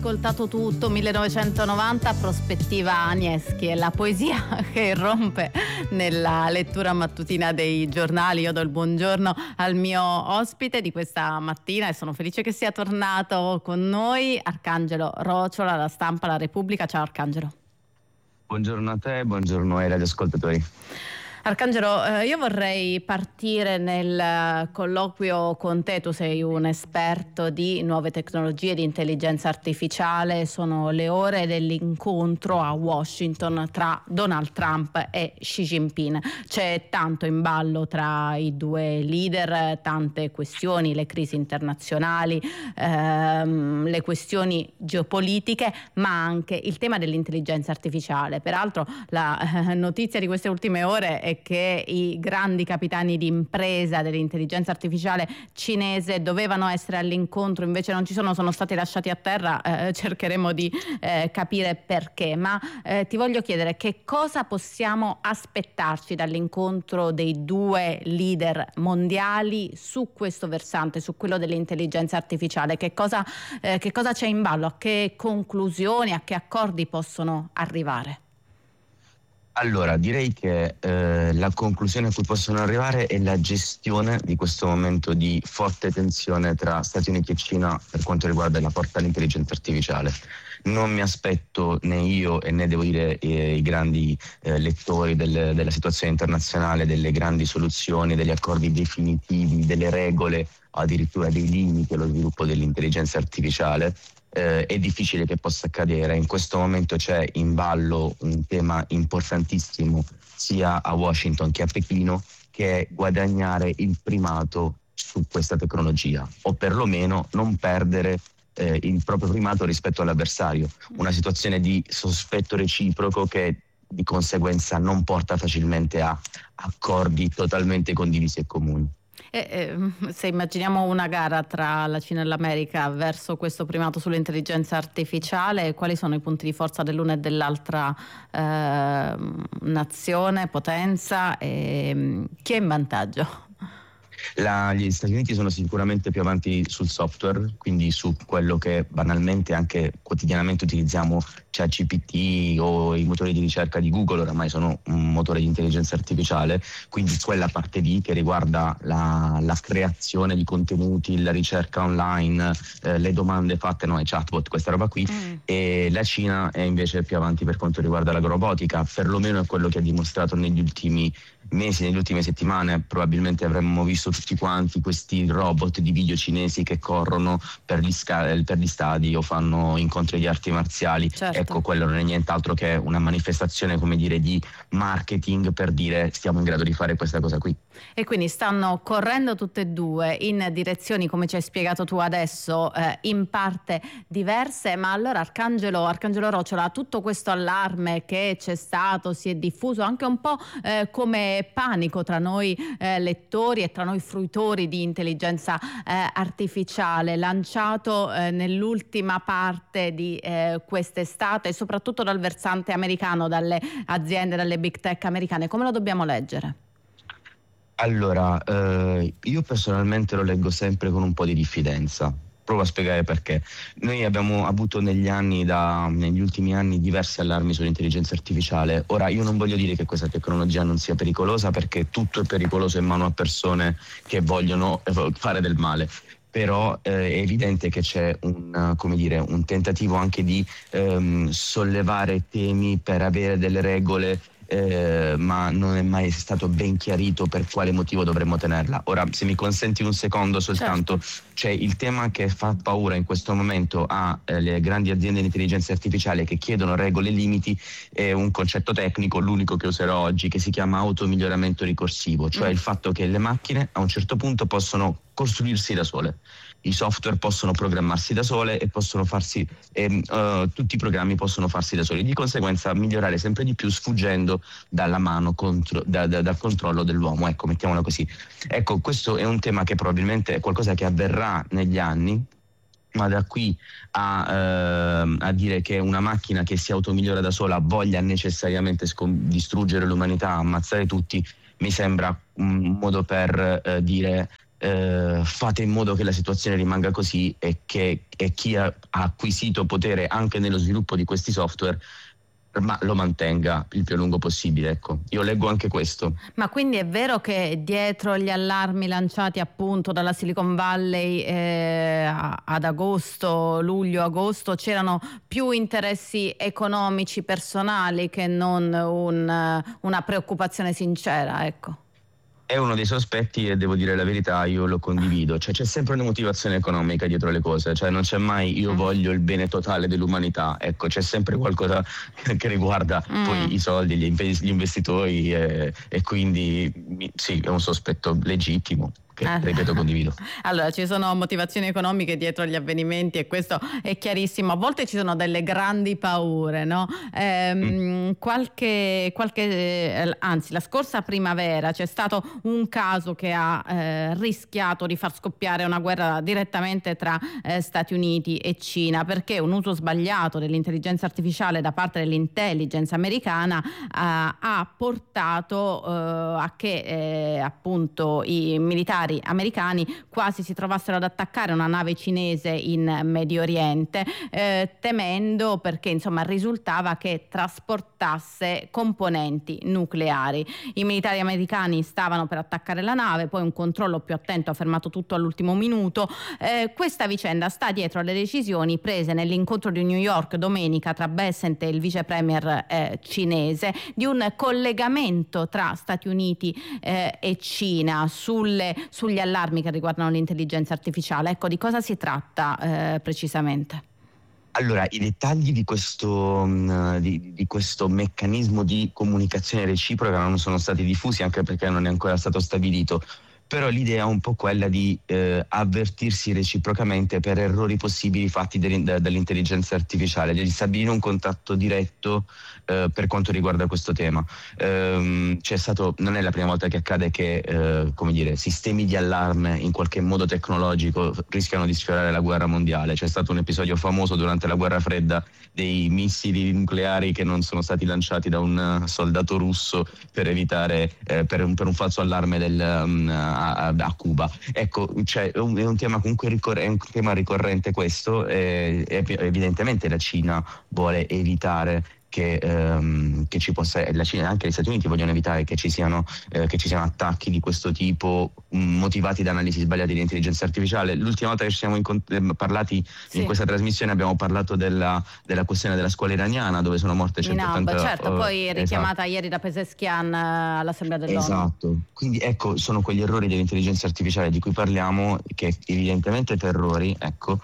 ascoltato tutto, 1990, prospettiva Agnieszki, è la poesia che irrompe nella lettura mattutina dei giornali. Io do il buongiorno al mio ospite di questa mattina e sono felice che sia tornato con noi, Arcangelo Rociola, La Stampa, La Repubblica. Ciao Arcangelo. Buongiorno a te, buongiorno ai radioascoltatori. Arcangelo, io vorrei partire nel colloquio con te. Tu sei un esperto di nuove tecnologie, di intelligenza artificiale. Sono le ore dell'incontro a Washington tra Donald Trump e Xi Jinping. C'è tanto in ballo tra i due leader, tante questioni, le crisi internazionali, le questioni geopolitiche, ma anche il tema dell'intelligenza artificiale. Peraltro la notizia di queste ultime ore è che i grandi capitani di impresa dell'intelligenza artificiale cinese dovevano essere all'incontro, invece non ci sono stati lasciati a terra. Cercheremo di capire perché, ma ti voglio chiedere che cosa possiamo aspettarci dall'incontro dei due leader mondiali su questo versante, su quello dell'intelligenza artificiale. Che cosa c'è in ballo? A che conclusioni, a che accordi possono arrivare? Allora, direi che la conclusione a cui possono arrivare è la gestione di questo momento di forte tensione tra Stati Uniti e Cina per quanto riguarda la porta all'intelligenza artificiale. Non mi aspetto né io e né devo dire i grandi lettori della situazione internazionale, delle grandi soluzioni, degli accordi definitivi, delle regole, addirittura dei limiti allo sviluppo dell'intelligenza artificiale. È difficile che possa accadere. In questo momento c'è in ballo un tema importantissimo sia a Washington che a Pechino, che è guadagnare il primato su questa tecnologia, o perlomeno non perdere il proprio primato rispetto all'avversario. Una situazione di sospetto reciproco che di conseguenza non porta facilmente a accordi totalmente condivisi e comuni. Se immaginiamo una gara tra la Cina e l'America verso questo primato sull'intelligenza artificiale, quali sono i punti di forza dell'una e dell'altra nazione, potenza, e chi è in vantaggio? Gli Stati Uniti sono sicuramente più avanti sul software, quindi su quello che banalmente anche quotidianamente utilizziamo, cioè ChatGPT o i motori di ricerca di Google oramai sono un motore di intelligenza artificiale, quindi quella parte lì che riguarda la creazione di contenuti, la ricerca online, le domande fatte, ai chatbot, questa roba qui. E la Cina è invece più avanti per quanto riguarda l'agrobotica, perlomeno è quello che ha dimostrato negli ultimi mesi, nelle ultime settimane. Probabilmente avremmo visto tutti quanti questi robot di video cinesi che corrono per gli stadi o fanno incontri di arti marziali. Certo. Ecco, quello non è nient'altro che una manifestazione, come dire, di marketing per dire stiamo in grado di fare questa cosa qui. E quindi stanno correndo tutte e due in direzioni, come ci hai spiegato tu adesso, in parte diverse. Ma allora Arcangelo Rociola, tutto questo allarme che c'è stato, si è diffuso anche un po' come panico tra noi lettori e tra noi fruitori di intelligenza artificiale, lanciato nell'ultima parte di quest'estate, e soprattutto dal versante americano, dalle aziende, dalle big tech americane. Come lo dobbiamo leggere? Allora, io personalmente lo leggo sempre con un po' di diffidenza. Provo a spiegare perché. Noi abbiamo avuto negli ultimi anni diversi allarmi sull'intelligenza artificiale. Ora, io non voglio dire che questa tecnologia non sia pericolosa, perché tutto è pericoloso in mano a persone che vogliono fare del male. Però è evidente che c'è un tentativo anche di sollevare temi per avere delle regole, ma non è mai stato ben chiarito per quale motivo dovremmo tenerla. Ora, se mi consenti un secondo soltanto, certo. C'è il tema che fa paura in questo momento alle grandi aziende di intelligenza artificiale che chiedono regole e limiti, è un concetto tecnico, l'unico che userò oggi, che si chiama automiglioramento ricorsivo, cioè il fatto che le macchine a un certo punto possono costruirsi da sole. I software possono programmarsi da sole e possono farsi tutti i programmi possono farsi da soli, di conseguenza migliorare sempre di più sfuggendo dalla mano dal controllo dell'uomo, ecco, mettiamola così. Ecco, questo è un tema che probabilmente è qualcosa che avverrà negli anni, ma da qui a dire che una macchina che si automigliora da sola voglia necessariamente distruggere l'umanità, ammazzare tutti, mi sembra un modo per dire fate in modo che la situazione rimanga così e che chi ha acquisito potere anche nello sviluppo di questi software ma lo mantenga il più a lungo possibile. Ecco, io leggo anche questo. Ma quindi è vero che dietro gli allarmi lanciati appunto dalla Silicon Valley ad agosto, luglio-agosto, c'erano più interessi economici personali che non una preoccupazione sincera, ecco? È uno dei sospetti e devo dire la verità, io lo condivido, cioè c'è sempre una motivazione economica dietro le cose, cioè non c'è mai io voglio il bene totale dell'umanità, ecco, c'è sempre qualcosa che riguarda poi i soldi, gli investitori e quindi sì, è un sospetto legittimo. Che, ripeto, condivido. Allora, ci sono motivazioni economiche dietro gli avvenimenti e questo è chiarissimo. A volte ci sono delle grandi paure, no? Anzi, la scorsa primavera c'è stato un caso che ha rischiato di far scoppiare una guerra direttamente tra Stati Uniti e Cina, perché un uso sbagliato dell'intelligenza artificiale da parte dell'intelligence americana ha portato a che appunto i militari americani quasi si trovassero ad attaccare una nave cinese in Medio Oriente, temendo, perché insomma risultava che trasportasse componenti nucleari. I militari americani stavano per attaccare la nave, poi un controllo più attento ha fermato tutto all'ultimo minuto. Questa vicenda sta dietro alle decisioni prese nell'incontro di New York domenica tra Bessent e il vice premier cinese di un collegamento tra Stati Uniti e Cina sugli allarmi che riguardano l'intelligenza artificiale. Ecco, di cosa si tratta precisamente? Allora, i dettagli di questo meccanismo di comunicazione reciproca non sono stati diffusi, anche perché non è ancora stato stabilito, però l'idea è un po' quella di avvertirsi reciprocamente per errori possibili fatti dall'intelligenza artificiale, di stabilire un contatto diretto per quanto riguarda questo tema. Non è la prima volta che accade che sistemi di allarme in qualche modo tecnologico rischiano di sfiorare la guerra mondiale. C'è stato un episodio famoso durante la guerra fredda dei missili nucleari che non sono stati lanciati da un soldato russo per evitare per un falso allarme a Cuba. Ecco, è un tema comunque è un tema ricorrente questo, evidentemente la Cina vuole evitare che ci possa, la Cina e anche gli Stati Uniti vogliono evitare che ci siano attacchi di questo tipo motivati da analisi sbagliate di intelligenza artificiale. L'ultima volta che ci siamo parlati in questa trasmissione abbiamo parlato della questione della scuola iraniana dove sono morte 180 certo, poi richiamata ieri da Pezeshkian all'Assemblea dell'ONU. Esatto, quindi ecco, sono quegli errori dell'intelligenza artificiale di cui parliamo, che evidentemente errori, ecco,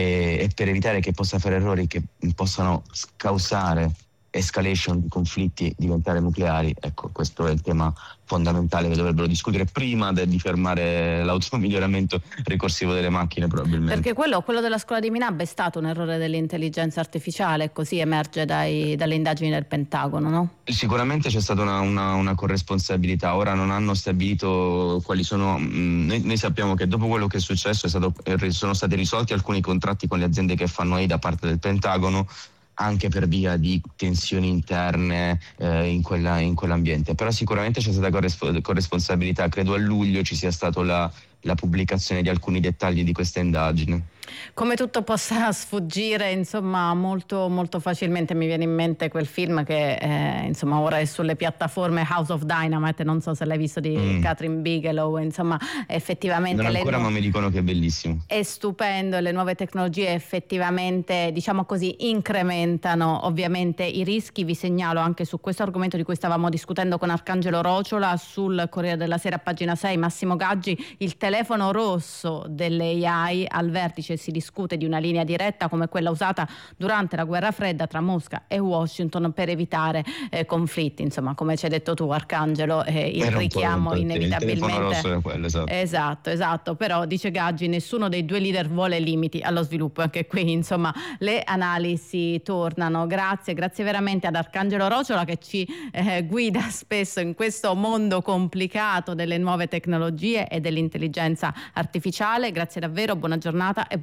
e per evitare che possa fare errori che possano causare escalation di conflitti, diventare nucleari, ecco, questo è il tema fondamentale che dovrebbero discutere prima di fermare l'automiglioramento ricorsivo delle macchine, probabilmente. Perché quello della scuola di Minab è stato un errore dell'intelligenza artificiale, così emerge dalle indagini del Pentagono, no? Sicuramente c'è stata una corresponsabilità. Ora non hanno stabilito quali sono. Noi sappiamo che dopo quello che è successo sono stati risolti alcuni contratti con le aziende che fanno AI da parte del Pentagono, anche per via di tensioni interne in quell'ambiente. Però sicuramente c'è stata corresponsabilità. Credo a luglio ci sia stata la pubblicazione di alcuni dettagli di questa indagine. Come tutto possa sfuggire, insomma, molto, molto facilmente. Mi viene in mente quel film che insomma ora è sulle piattaforme, House of Dynamite, non so se l'hai visto, di Catherine Bigelow. Insomma, effettivamente non ancora, ma mi dicono che è bellissimo. È stupendo, le nuove tecnologie effettivamente, diciamo così, incrementano ovviamente i rischi. Vi segnalo anche su questo argomento di cui stavamo discutendo con Arcangelo Rociola sul Corriere della Sera, pagina 6, Massimo Gaggi, il telefono rosso delle AI. Al vertice si discute di una linea diretta come quella usata durante la guerra fredda tra Mosca e Washington per evitare conflitti. Insomma, come ci hai detto tu, Arcangelo, il richiamo inevitabilmente. Il telefono rosso era quello, esatto. Esatto, però dice Gaggi, nessuno dei due leader vuole limiti allo sviluppo. Anche qui, insomma, le analisi tornano. Grazie veramente ad Arcangelo Rociola, che ci guida spesso in questo mondo complicato delle nuove tecnologie e dell'intelligenza artificiale. Grazie davvero, buona giornata e buon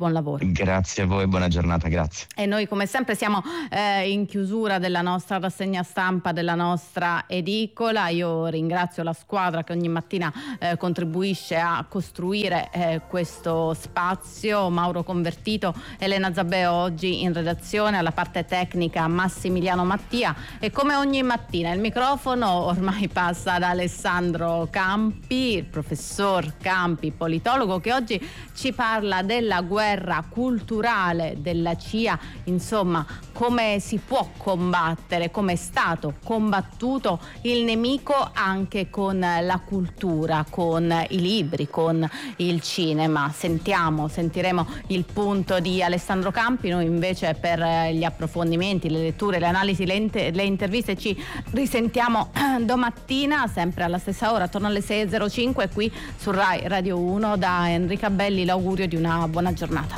buon lavoro. Grazie a voi, buona giornata, grazie. E noi come sempre siamo in chiusura della nostra rassegna stampa, della nostra edicola. Io ringrazio la squadra che ogni mattina contribuisce a costruire questo spazio. Mauro Convertito, Elena Zabeo oggi in redazione, alla parte tecnica Massimiliano Mattia, e come ogni mattina il microfono ormai passa ad Alessandro Campi, il professor Campi, politologo, che oggi ci parla della guerra culturale della CIA, insomma come si può combattere, come è stato combattuto il nemico anche con la cultura, con i libri, con il cinema. Sentiremo il punto di Alessandro Campi. Noi invece per gli approfondimenti, le letture, le analisi, le interviste ci risentiamo domattina sempre alla stessa ora, attorno alle 6.05 qui su Rai Radio 1. Da Enrica Belli l'augurio di una buona giornata.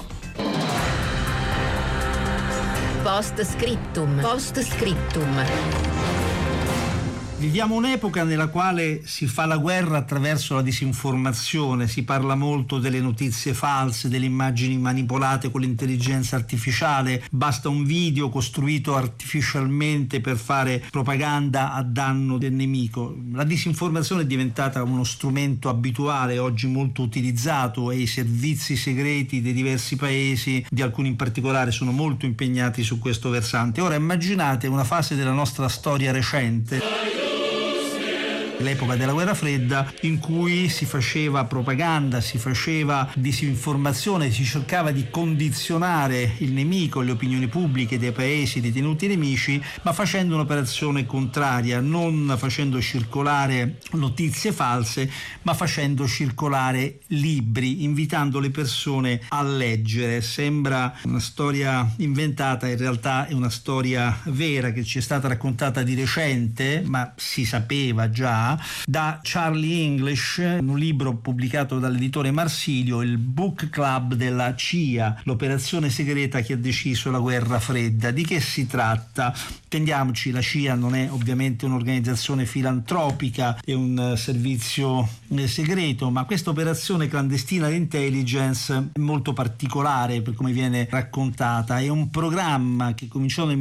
Post scriptum. Viviamo un'epoca nella quale si fa la guerra attraverso la disinformazione, si parla molto delle notizie false, delle immagini manipolate con l'intelligenza artificiale, basta un video costruito artificialmente per fare propaganda a danno del nemico. La disinformazione è diventata uno strumento abituale, oggi molto utilizzato, e i servizi segreti dei diversi paesi, di alcuni in particolare, sono molto impegnati su questo versante. Ora immaginate una fase della nostra storia recente, l'epoca della guerra fredda, in cui si faceva propaganda, si faceva disinformazione, si cercava di condizionare il nemico, le opinioni pubbliche dei paesi ritenuti nemici, ma facendo un'operazione contraria, non facendo circolare notizie false, ma facendo circolare libri, invitando le persone a leggere. Sembra una storia inventata, in realtà è una storia vera che ci è stata raccontata di recente, ma si sapeva già, da Charlie English, in un libro pubblicato dall'editore Marsilio, il Book Club della CIA, l'operazione segreta che ha deciso la guerra fredda. Di che si tratta? Intendiamoci, la CIA non è ovviamente un'organizzazione filantropica, è un servizio segreto, ma questa operazione clandestina di intelligence è molto particolare per come viene raccontata. È un programma che cominciò nel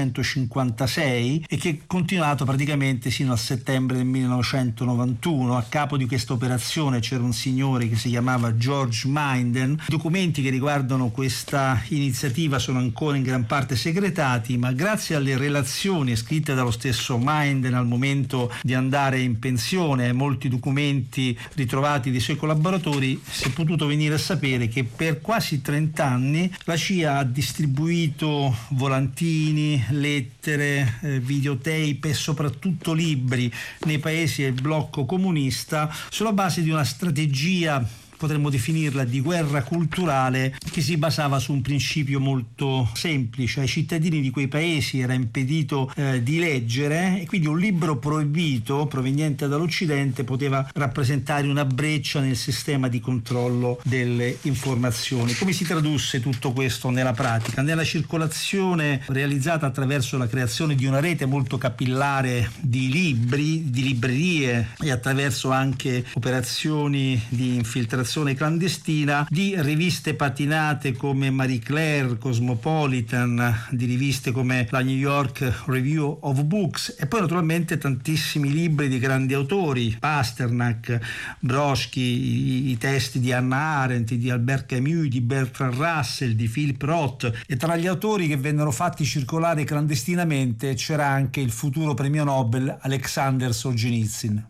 1956 e che è continuato praticamente sino a settembre del 1991. A capo di questa operazione c'era un signore che si chiamava George Minden. I documenti che riguardano questa iniziativa sono ancora in gran parte segretati, ma grazie alle relazioni scritte dallo stesso Minden al momento di andare in pensione e molti documenti ritrovati dei suoi collaboratori, si è potuto venire a sapere che per quasi 30 anni la CIA ha distribuito volantini, lettere, videotape e soprattutto libri nei paesi del blocco comunista sulla base di una strategia, potremmo definirla, di guerra culturale, che si basava su un principio molto semplice. Ai cittadini di quei paesi era impedito di leggere, e quindi un libro proibito proveniente dall'Occidente poteva rappresentare una breccia nel sistema di controllo delle informazioni. Come si tradusse tutto questo nella pratica? Nella circolazione realizzata attraverso la creazione di una rete molto capillare di libri, di librerie, e attraverso anche operazioni di infiltrazione clandestina, di riviste patinate come Marie Claire, Cosmopolitan, di riviste come la New York Review of Books, e poi naturalmente tantissimi libri di grandi autori, Pasternak, Brodsky, i testi di Hannah Arendt, di Albert Camus, di Bertrand Russell, di Philip Roth. E tra gli autori che vennero fatti circolare clandestinamente c'era anche il futuro premio Nobel Alexander Solzhenitsyn.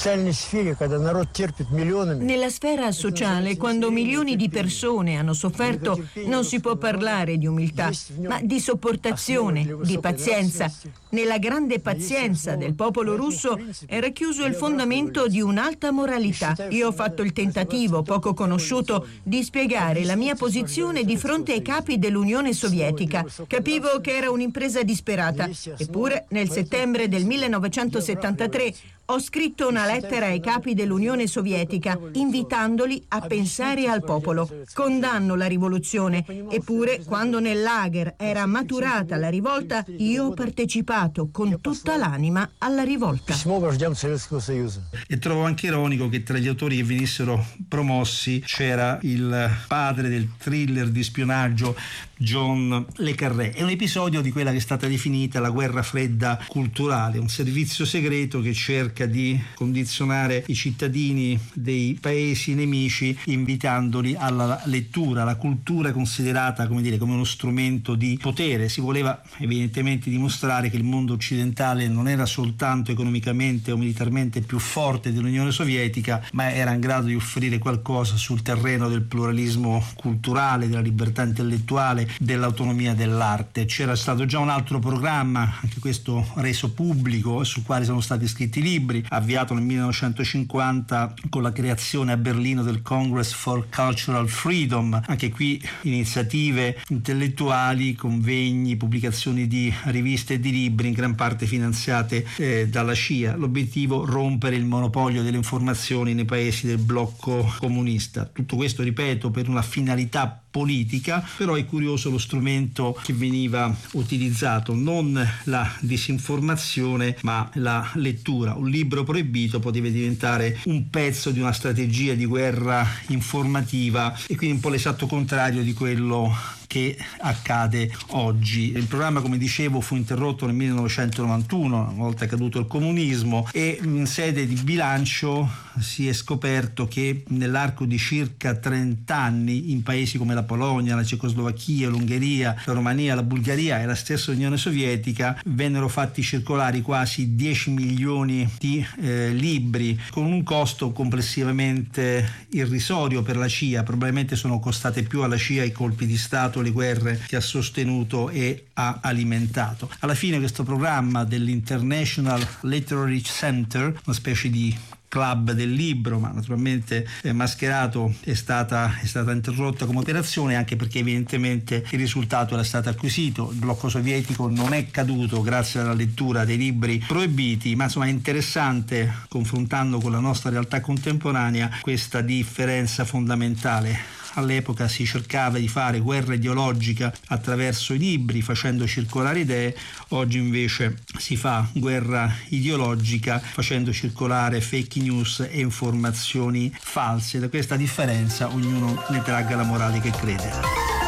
Nella sfera sociale, quando milioni di persone hanno sofferto, non si può parlare di umiltà, ma di sopportazione, di pazienza. Nella grande pazienza del popolo russo è racchiuso il fondamento di un'alta moralità. Io ho fatto il tentativo, poco conosciuto, di spiegare la mia posizione di fronte ai capi dell'Unione Sovietica. Capivo che era un'impresa disperata. Eppure, nel settembre del 1973, Ho scritto una lettera ai capi dell'Unione Sovietica invitandoli a pensare al popolo. Condanno la rivoluzione, eppure quando nel lager era maturata la rivolta, io ho partecipato con tutta l'anima alla rivolta. E trovo anche ironico che tra gli autori che venissero promossi c'era il padre del thriller di spionaggio John le Carré. È un episodio di quella che è stata definita la guerra fredda culturale, un servizio segreto che cerca di condizionare i cittadini dei paesi nemici invitandoli alla lettura, la cultura considerata come uno strumento di potere. Si voleva evidentemente dimostrare che il mondo occidentale non era soltanto economicamente o militarmente più forte dell'Unione Sovietica, ma era in grado di offrire qualcosa sul terreno del pluralismo culturale, della libertà intellettuale, dell'autonomia dell'arte. C'era stato già un altro programma, anche questo reso pubblico, sul quale sono stati scritti libri, avviato nel 1950 con la creazione a Berlino del Congress for Cultural Freedom. Anche qui iniziative intellettuali, convegni, pubblicazioni di riviste e di libri, in gran parte finanziate dalla CIA. L'obiettivo: rompere il monopolio delle informazioni nei paesi del blocco comunista. Tutto questo, ripeto, per una finalità politica. Però è curioso lo strumento che veniva utilizzato: non la disinformazione ma la lettura. Un libro proibito poteva diventare un pezzo di una strategia di guerra informativa, e quindi un po' l'esatto contrario di quello che accade oggi. Il programma, come dicevo, fu interrotto nel 1991, una volta caduto il comunismo, e in sede di bilancio si è scoperto che nell'arco di circa 30 anni in paesi come la Polonia, la Cecoslovacchia, l'Ungheria, la Romania, la Bulgaria e la stessa Unione Sovietica vennero fatti circolare quasi 10 milioni di libri, con un costo complessivamente irrisorio per la CIA. Probabilmente sono costate più alla CIA i colpi di Stato, le guerre che ha sostenuto e ha alimentato. Alla fine questo programma dell'International Literary Center, una specie di club del libro, ma naturalmente mascherato, è stata interrotta come operazione, anche perché evidentemente il risultato era stato acquisito. Il blocco sovietico non è caduto grazie alla lettura dei libri proibiti, ma insomma è interessante, confrontando con la nostra realtà contemporanea, questa differenza fondamentale. All'epoca si cercava di fare guerra ideologica attraverso i libri, facendo circolare idee. Oggi invece si fa guerra ideologica facendo circolare fake news e informazioni false. Da questa differenza ognuno ne tragga la morale che crede.